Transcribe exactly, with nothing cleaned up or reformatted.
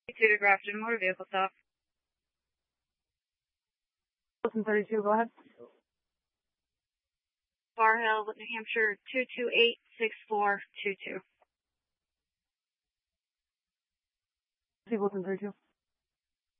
two to Grafton, motor vehicle stop. Wilson thirty-two, go ahead. Bar Hill, New Hampshire, two two eight six four two two. Wilson thirty-two.